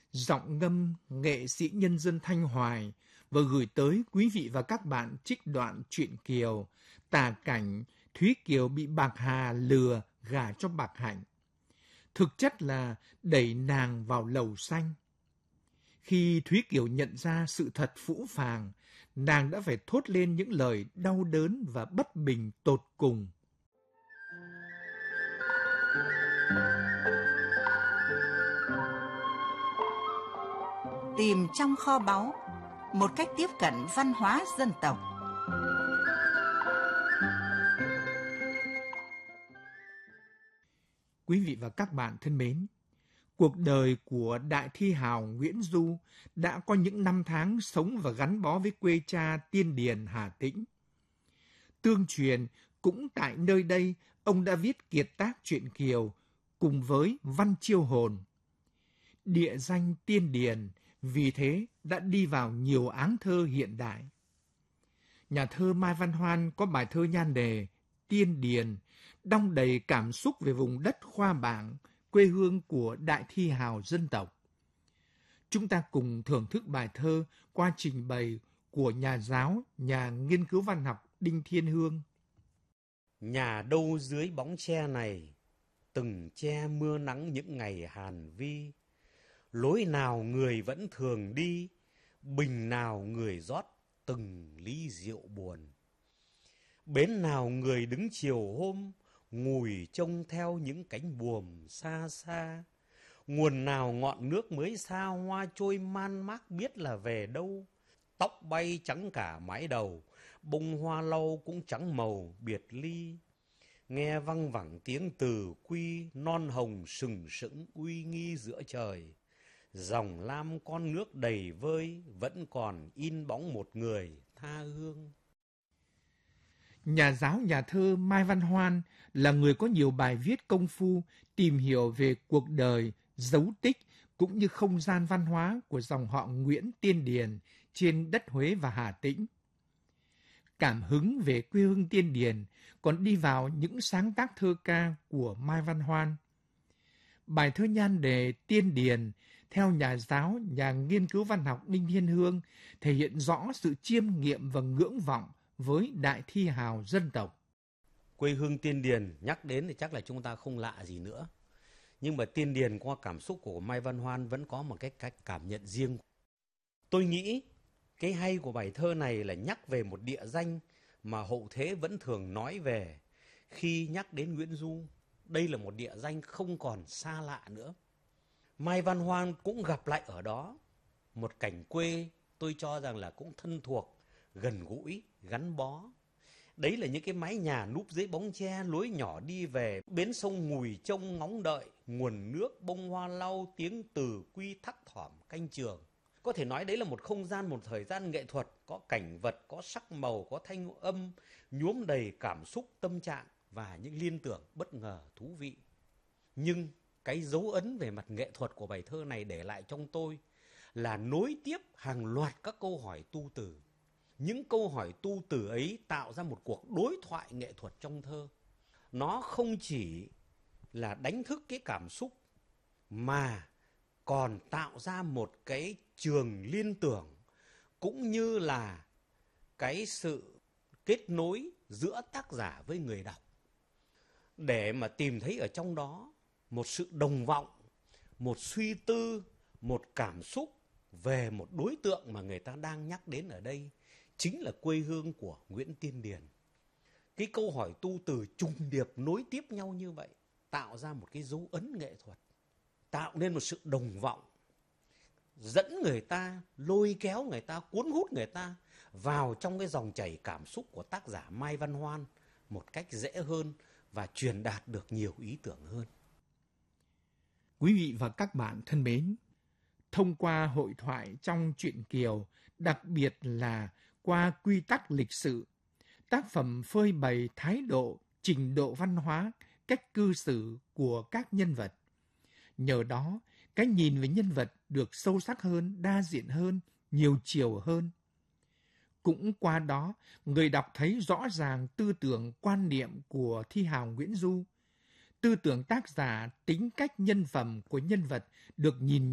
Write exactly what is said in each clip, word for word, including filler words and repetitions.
giọng ngâm nghệ sĩ nhân dân Thanh Hoài và gửi tới quý vị và các bạn trích đoạn truyện Kiều, tả cảnh Thúy Kiều bị Bạc Hà lừa gả cho Bạc Hạnh. Thực chất là đẩy nàng vào lầu xanh. Khi Thúy Kiều nhận ra sự thật phũ phàng, nàng đã phải thốt lên những lời đau đớn và bất bình tột cùng. Tìm trong kho báu, một cách tiếp cận văn hóa dân tộc. Quý vị và các bạn thân mến, cuộc đời của đại thi hào Nguyễn Du đã có những năm tháng sống và gắn bó với quê cha Tiên Điền, Hà Tĩnh. Tương truyền, cũng tại nơi đây, ông đã viết kiệt tác truyện Kiều cùng với Văn Chiêu Hồn. Địa danh Tiên Điền vì thế đã đi vào nhiều áng thơ hiện đại. Nhà thơ Mai Văn Hoan có bài thơ nhan đề Tiên Điền, đong đầy cảm xúc về vùng đất Khoa Bảng, quê hương của đại thi hào dân tộc. Chúng ta cùng thưởng thức bài thơ qua trình bày của nhà giáo, nhà nghiên cứu văn học Đinh Thiên Hương. Nhà đâu dưới bóng tre này, từng che mưa nắng những ngày hàn vi. Lối nào người vẫn thường đi, bình nào người rót từng ly rượu buồn. Bến nào người đứng chiều hôm, ngùi trông theo những cánh buồm xa xa. Nguồn nào ngọn nước mới xa hoa trôi man mác biết là về đâu. Tóc bay trắng cả mái đầu, bông hoa lau cũng trắng màu biệt ly. Nghe văng vẳng tiếng từ quy, non hồng sừng sững uy nghi giữa trời. Dòng lam con nước đầy vơi, vẫn còn in bóng một người tha hương. Nhà giáo nhà thơ Mai Văn Hoan là người có nhiều bài viết công phu tìm hiểu về cuộc đời, dấu tích cũng như không gian văn hóa của dòng họ Nguyễn Tiên Điền trên đất Huế và Hà Tĩnh. Cảm hứng về quê hương Tiên Điền còn đi vào những sáng tác thơ ca của Mai Văn Hoan. Bài thơ nhan đề Tiên Điền theo nhà giáo, nhà nghiên cứu văn học Đinh Thiên Hương thể hiện rõ sự chiêm nghiệm và ngưỡng vọng với đại thi hào dân tộc. Quê hương Tiên Điền nhắc đến thì chắc là chúng ta không lạ gì nữa. Nhưng mà Tiên Điền qua cảm xúc của Mai Văn Hoan vẫn có một cái cách cảm nhận riêng. Tôi nghĩ cái hay của bài thơ này là nhắc về một địa danh mà hậu thế vẫn thường nói về khi nhắc đến Nguyễn Du. Đây là một địa danh không còn xa lạ nữa. Mai Văn Hoan cũng gặp lại ở đó một cảnh quê tôi cho rằng là cũng thân thuộc, gần gũi, gắn bó. Đấy là những cái mái nhà núp dưới bóng tre, lối nhỏ đi về, bến sông ngùi trông ngóng đợi, nguồn nước bông hoa lau, tiếng từ quy thắc thỏm canh trường. Có thể nói đấy là một không gian, một thời gian nghệ thuật, có cảnh vật, có sắc màu, có thanh âm, nhuốm đầy cảm xúc, tâm trạng và những liên tưởng bất ngờ thú vị. Nhưng cái dấu ấn về mặt nghệ thuật của bài thơ này để lại trong tôi là nối tiếp hàng loạt các câu hỏi tu từ. Những câu hỏi tu từ ấy tạo ra một cuộc đối thoại nghệ thuật trong thơ. Nó không chỉ là đánh thức cái cảm xúc mà còn tạo ra một cái trường liên tưởng cũng như là cái sự kết nối giữa tác giả với người đọc. Để mà tìm thấy ở trong đó một sự đồng vọng, một suy tư, một cảm xúc về một đối tượng mà người ta đang nhắc đến ở đây, chính là quê hương của Nguyễn Tiên Điền. Cái câu hỏi tu từ trùng điệp nối tiếp nhau như vậy tạo ra một cái dấu ấn nghệ thuật, tạo nên một sự đồng vọng, dẫn người ta, lôi kéo người ta, cuốn hút người ta vào trong cái dòng chảy cảm xúc của tác giả Mai Văn Hoan một cách dễ hơn và truyền đạt được nhiều ý tưởng hơn. Quý vị và các bạn thân mến, thông qua hội thoại trong truyện Kiều, đặc biệt là qua quy tắc lịch sự, tác phẩm phơi bày thái độ, trình độ văn hóa, cách cư xử của các nhân vật. Nhờ đó, cái nhìn về nhân vật được sâu sắc hơn, đa diện hơn, nhiều chiều hơn. Cũng qua đó, người đọc thấy rõ ràng tư tưởng quan niệm của thi hào Nguyễn Du. Tư tưởng tác giả, tính cách nhân phẩm của nhân vật được nhìn nhận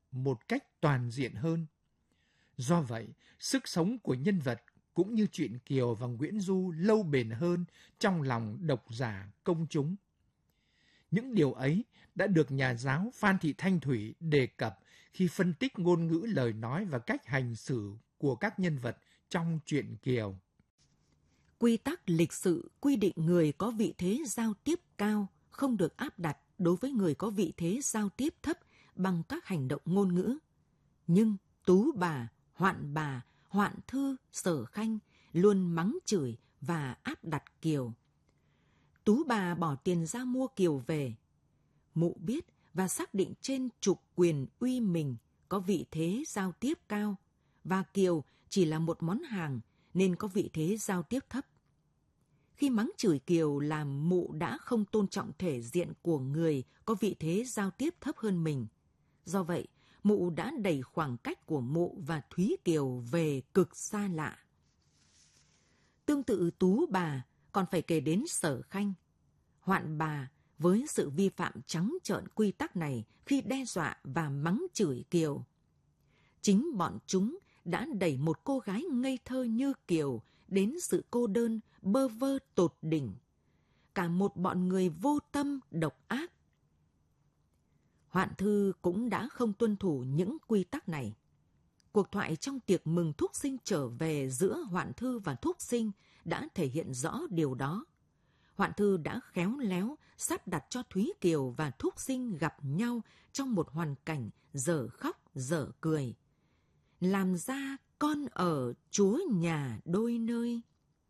một cách toàn diện hơn. Do vậy, sức sống của nhân vật cũng như truyện Kiều và Nguyễn Du lâu bền hơn trong lòng độc giả công chúng. Những điều ấy đã được nhà giáo Phan Thị Thanh Thủy đề cập khi phân tích ngôn ngữ lời nói và cách hành xử của các nhân vật trong truyện Kiều. Quy tắc lịch sự quy định người có vị thế giao tiếp cao không được áp đặt đối với người có vị thế giao tiếp thấp bằng các hành động ngôn ngữ. Nhưng Tú Bà, Hoạn Bà, Hoạn Thư, Sở Khanh luôn mắng chửi và áp đặt Kiều. Tú Bà bỏ tiền ra mua Kiều về. Mụ biết và xác định trên trục quyền uy mình có vị thế giao tiếp cao, và Kiều chỉ là một món hàng nên có vị thế giao tiếp thấp. Khi mắng chửi Kiều làm mụ đã không tôn trọng thể diện của người có vị thế giao tiếp thấp hơn mình. Do vậy, mụ đã đẩy khoảng cách của mụ và Thúy Kiều về cực xa lạ. Tương tự Tú Bà còn phải kể đến Sở Khanh. Hoạn Bà với sự vi phạm trắng trợn quy tắc này khi đe dọa và mắng chửi Kiều. Chính bọn chúng đã đẩy một cô gái ngây thơ như Kiều đến sự cô đơn bơ vơ tột đỉnh. Cả một bọn người vô tâm độc ác. Hoạn Thư cũng đã không tuân thủ những quy tắc này. Cuộc thoại trong tiệc mừng Thúc Sinh trở về giữa Hoạn Thư và Thúc Sinh đã thể hiện rõ điều đó. Hoạn Thư đã khéo léo sắp đặt cho Thúy Kiều và Thúc Sinh gặp nhau trong một hoàn cảnh dở khóc dở cười. Làm ra con ở chúa nhà đôi nơi.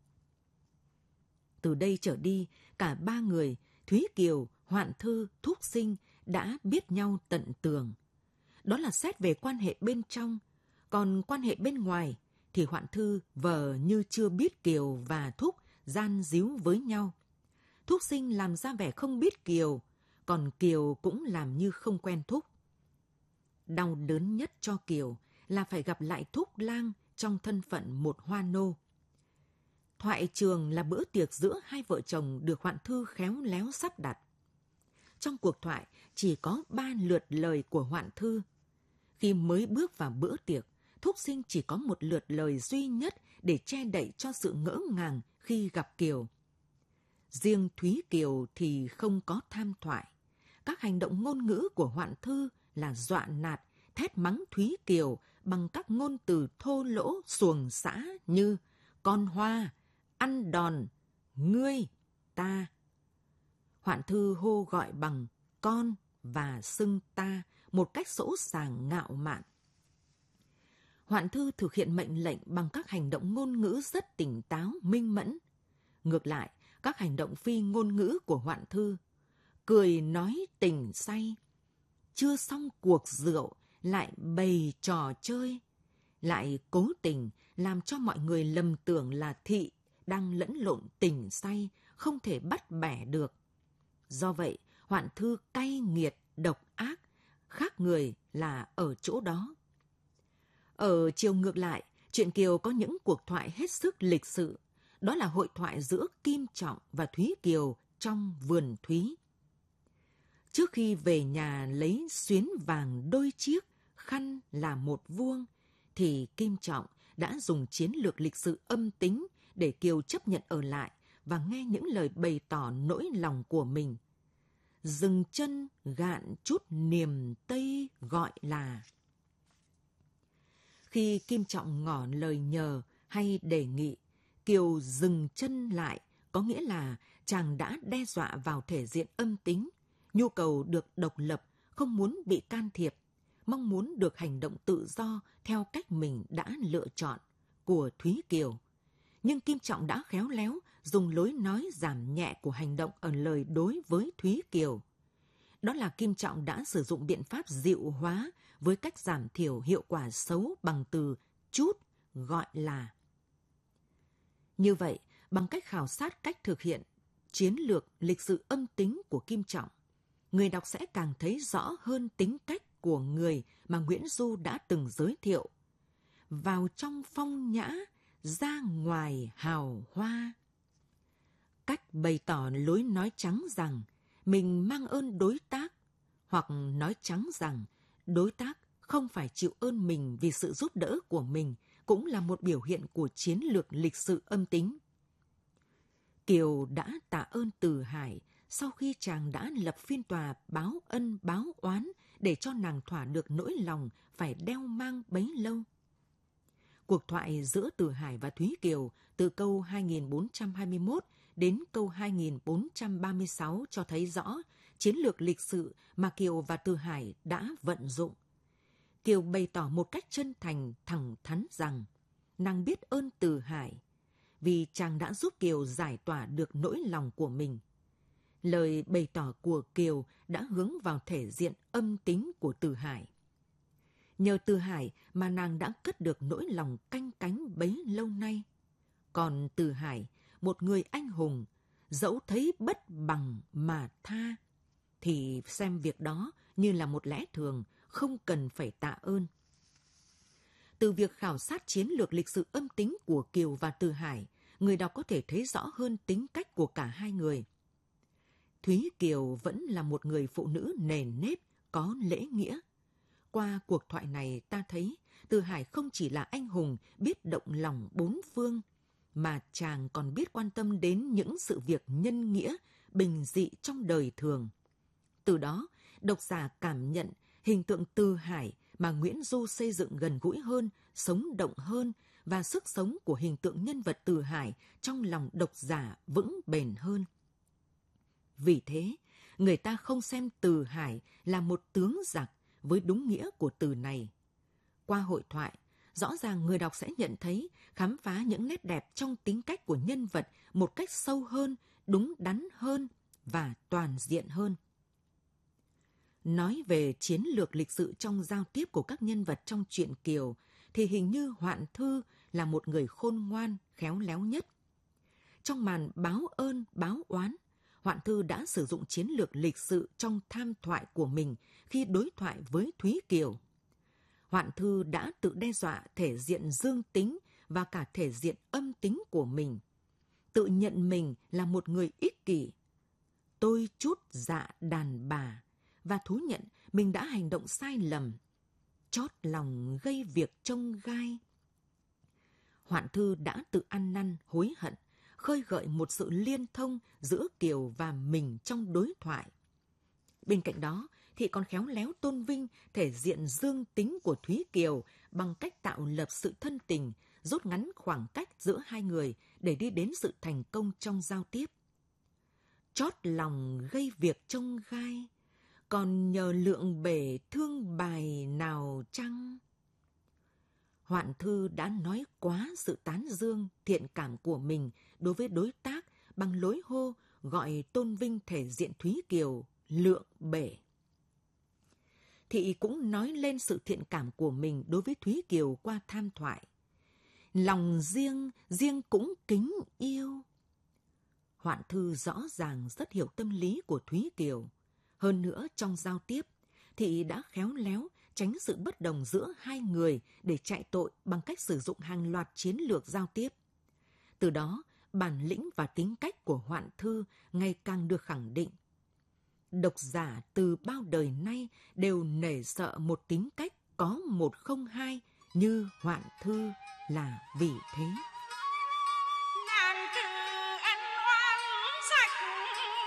Từ đây trở đi, cả ba người, Thúy Kiều, Hoạn Thư, Thúc Sinh đã biết nhau tận tường. Đó là xét về quan hệ bên trong, còn quan hệ bên ngoài thì Hoạn Thư vờ như chưa biết Kiều và Thúc gian díu với nhau. Thúc Sinh làm ra vẻ không biết Kiều, còn Kiều cũng làm như không quen Thúc. Đau đớn nhất cho Kiều là phải gặp lại Thúc Lang trong thân phận một hoa nô. Thoại trường là bữa tiệc giữa hai vợ chồng được Hoạn Thư khéo léo sắp đặt. Trong cuộc thoại chỉ có ba lượt lời của Hoạn Thư. Khi mới bước vào bữa tiệc, Thúc Sinh chỉ có một lượt lời duy nhất để che đậy cho sự ngỡ ngàng khi gặp Kiều. Riêng Thúy Kiều thì không có tham thoại. Các hành động ngôn ngữ của Hoạn Thư là dọa nạt, thét mắng Thúy Kiều bằng các ngôn từ thô lỗ xuồng xã như con hoa, ăn đòn, ngươi, ta. Hoạn Thư hô gọi bằng con và xưng ta một cách sỗ sàng ngạo mạn. Hoạn Thư thực hiện mệnh lệnh bằng các hành động ngôn ngữ rất tỉnh táo, minh mẫn. Ngược lại, các hành động phi ngôn ngữ của Hoạn Thư, cười nói tình say, chưa xong cuộc rượu lại bày trò chơi, lại cố tình làm cho mọi người lầm tưởng là thị đang lẫn lộn tình say, không thể bắt bẻ được. Do vậy, Hoạn Thư cay nghiệt, độc ác, khác người là ở chỗ đó. Ở chiều ngược lại, truyện Kiều có những cuộc thoại hết sức lịch sự. Đó là hội thoại giữa Kim Trọng và Thúy Kiều trong vườn Thúy. Trước khi về nhà lấy xuyến vàng đôi chiếc, khăn là một vuông, thì Kim Trọng đã dùng chiến lược lịch sự âm tính để Kiều chấp nhận ở lại và nghe những lời bày tỏ nỗi lòng của mình. Dừng chân gạn chút niềm tây gọi là. Khi Kim Trọng ngỏ lời nhờ hay đề nghị, Kiều dừng chân lại, có nghĩa là chàng đã đe dọa vào thể diện âm tính, nhu cầu được độc lập, không muốn bị can thiệp, mong muốn được hành động tự do theo cách mình đã lựa chọn của Thúy Kiều. Nhưng Kim Trọng đã khéo léo dùng lối nói giảm nhẹ của hành động ở lời đối với Thúy Kiều. Đó là Kim Trọng đã sử dụng biện pháp dịu hóa với cách giảm thiểu hiệu quả xấu bằng từ chút gọi là. Như vậy, bằng cách khảo sát cách thực hiện chiến lược lịch sự âm tính của Kim Trọng, người đọc sẽ càng thấy rõ hơn tính cách của người mà Nguyễn Du đã từng giới thiệu. Vào trong phong nhã, ra ngoài hào hoa. Cách bày tỏ lối nói trắng rằng mình mang ơn đối tác, hoặc nói trắng rằng đối tác không phải chịu ơn mình vì sự giúp đỡ của mình cũng là một biểu hiện của chiến lược lịch sự âm tính. Kiều đã tạ ơn Từ Hải sau khi chàng đã lập phiên tòa báo ân báo oán để cho nàng thỏa được nỗi lòng phải đeo mang bấy lâu. Cuộc thoại giữa Từ Hải và Thúy Kiều từ câu hai nghìn bốn trăm hai mươi mốt đến câu hai nghìn bốn trăm ba mươi sáu cho thấy rõ chiến lược lịch sự mà Kiều và Từ Hải đã vận dụng. Kiều bày tỏ một cách chân thành, thẳng thắn rằng nàng biết ơn Từ Hải vì chàng đã giúp Kiều giải tỏa được nỗi lòng của mình. Lời bày tỏ của Kiều đã hướng vào thể diện âm tính của Từ Hải. Nhờ Từ Hải mà nàng đã cất được nỗi lòng canh cánh bấy lâu nay. Còn Từ Hải, một người anh hùng, dẫu thấy bất bằng mà tha, thì xem việc đó như là một lẽ thường, không cần phải tạ ơn. Từ việc khảo sát chiến lược lịch sự âm tính của Kiều và Từ Hải, người đọc có thể thấy rõ hơn tính cách của cả hai người. Thúy Kiều vẫn là một người phụ nữ nền nếp, có lễ nghĩa. Qua cuộc thoại này ta thấy Từ Hải không chỉ là anh hùng biết động lòng bốn phương, mà chàng còn biết quan tâm đến những sự việc nhân nghĩa, bình dị trong đời thường. Từ đó, độc giả cảm nhận hình tượng Từ Hải mà Nguyễn Du xây dựng gần gũi hơn, sống động hơn và sức sống của hình tượng nhân vật Từ Hải trong lòng độc giả vững bền hơn. Vì thế, người ta không xem Từ Hải là một tướng giặc với đúng nghĩa của từ này. Qua hội thoại, rõ ràng người đọc sẽ nhận thấy, khám phá những nét đẹp trong tính cách của nhân vật một cách sâu hơn, đúng đắn hơn và toàn diện hơn. Nói về chiến lược lịch sự trong giao tiếp của các nhân vật trong truyện Kiều, thì hình như Hoạn Thư là một người khôn ngoan, khéo léo nhất. Trong màn báo ơn, báo oán, Hoạn Thư đã sử dụng chiến lược lịch sự trong tham thoại của mình khi đối thoại với Thúy Kiều. Hoạn Thư đã tự đe dọa thể diện dương tính và cả thể diện âm tính của mình, tự nhận mình là một người ích kỷ. Tôi chút dạ đàn bà, và thú nhận mình đã hành động sai lầm, chót lòng gây việc chông gai. Hoạn Thư đã tự ăn năn hối hận, khơi gợi một sự liên thông giữa Kiều và mình trong đối thoại. Bên cạnh đó thì còn khéo léo tôn vinh thể diện dương tính của Thúy Kiều bằng cách tạo lập sự thân tình, rút ngắn khoảng cách giữa hai người để đi đến sự thành công trong giao tiếp. Chót lòng gây việc chông gai, còn nhờ lượng bể thương bài nào chăng? Hoạn Thư đã nói quá sự tán dương, thiện cảm của mình đối với đối tác bằng lối hô gọi tôn vinh thể diện Thúy Kiều lượng bể. Thị cũng nói lên sự thiện cảm của mình đối với Thúy Kiều qua tham thoại. Lòng riêng, riêng cũng kính yêu. Hoạn Thư rõ ràng rất hiểu tâm lý của Thúy Kiều. Hơn nữa trong giao tiếp, Thị đã khéo léo tránh sự bất đồng giữa hai người để chạy tội bằng cách sử dụng hàng loạt chiến lược giao tiếp. Từ đó, bản lĩnh và tính cách của Hoạn Thư ngày càng được khẳng định. Độc giả từ bao đời nay đều nể sợ một tính cách có một không hai như Hoạn Thư là vì thế.